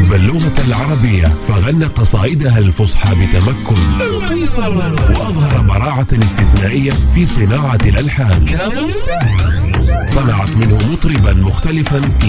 يحب اللغة العربية، فغنى قصائدها الفصحى بتمكن، وأظهر براعة استثنائية في صناعة الألحان. صنعت منه مطربا مختلفا